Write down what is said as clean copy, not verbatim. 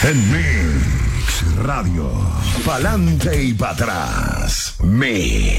En Mix Radio. Pa'lante y para atrás. Mix.